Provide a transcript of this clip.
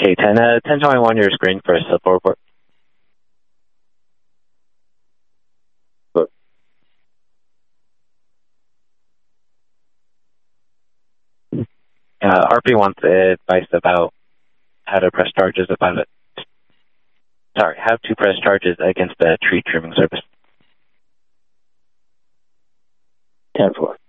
Okay, 1021, your screen for a support report. RP wants advice about how to press charges about it. Sorry, how to press charges against the tree trimming service. 10-4.